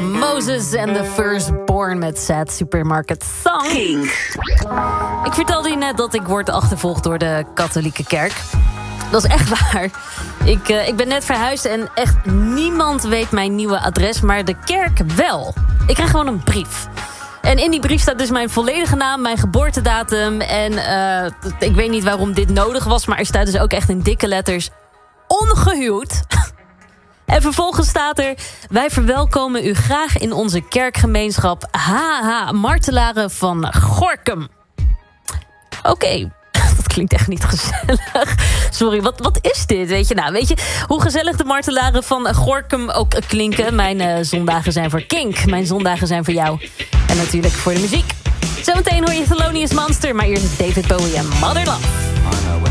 Moses and the Firstborn met Sad Supermarket Song. Ik vertelde je net dat ik word achtervolgd door de katholieke kerk. Dat is echt waar. Ik ben net verhuisd en echt niemand weet mijn nieuwe adres, maar de kerk wel. Ik krijg gewoon een brief. En in die brief staat dus mijn volledige naam, mijn geboortedatum. En ik weet niet waarom dit nodig was, maar er staat dus ook echt in dikke letters ongehuwd. En vervolgens staat er: wij verwelkomen u graag in onze kerkgemeenschap HH Martelaren van Gorinchem. Oké. Dat klinkt echt niet gezellig. Sorry, wat is dit? Weet je hoe gezellig de martelaren van Gorinchem ook klinken? Mijn zondagen zijn voor Kink. Mijn zondagen zijn voor jou. En natuurlijk voor de muziek. Zometeen hoor je Thelonious Monster, maar eerst David Bowie en Mother Love.